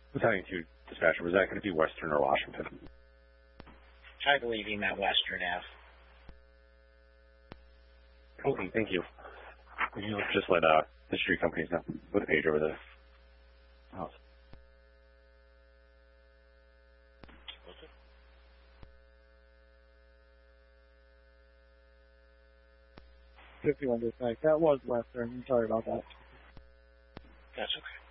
Battalion 2 dispatcher, was that going to be Western or Washington? I believe he meant Western Ave. Okay, thank you. Could you just let the street companies know? Put a page over the house. Dispatch. That was Western. I'm sorry about that. That's okay.